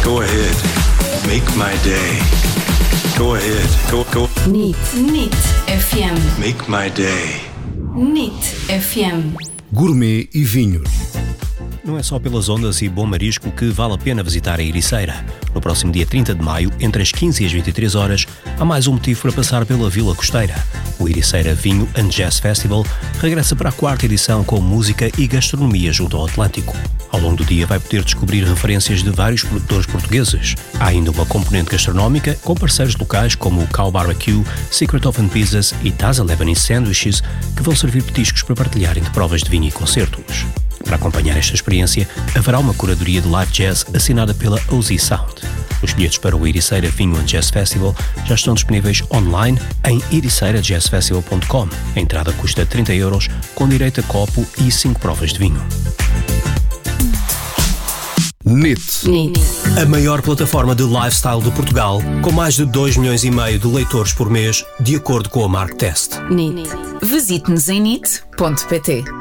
Go ahead. Make my day. Go ahead. Go. NIT FM. Make my day. NIT FM. Gourmet e vinhos. Não é só pelas ondas e bom marisco que vale a pena visitar a Ericeira. No próximo dia 30 de maio, entre as 15 e as 23 horas, há mais um motivo para passar pela Vila Costeira. O Ericeira Vinho and Jazz Festival regressa para a 4ª edição com música e gastronomia junto ao Atlântico. Ao longo do dia vai poder descobrir referências de vários produtores portugueses. Há ainda uma componente gastronómica com parceiros locais como o Cow Barbecue, Secret Oven Pizzas e Taza Lebanese Sandwiches, que vão servir petiscos para partilhar entre provas de vinho e concertos. Para acompanhar esta experiência, haverá uma curadoria de live jazz assinada pela OZ Sound. Os bilhetes para o Ericeira Vinho and Jazz Festival já estão disponíveis online em ericeirajazzfestival.com. A entrada custa 30 €, com direito a copo e 5 provas de vinho. NIT. A maior plataforma de lifestyle de Portugal, com mais de 2,5 milhões de leitores por mês, de acordo com a Marktest. NIT. Visite-nos em NIT.pt.